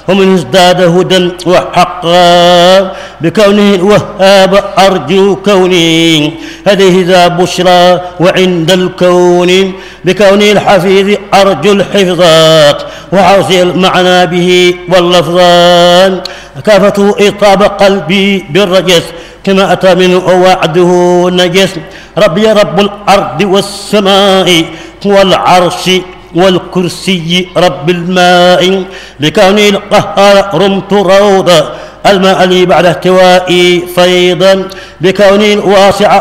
ومن ازداد هدى وحقا بكونه الوهاب أرجو كوني هذه ذا بشرى وعند الكون بكونه الحفيظ أرجو الحفظ وعوصي المعنى به واللفظان كافته إطاب قلبي بالرجس كما أتى منه وعده نجس ربي رب الأرض والسماء والعرش والكرسي رب الماء بكوني القهار رمت روضا الماء لي بعد احتوائي فيضا بكوني الواسع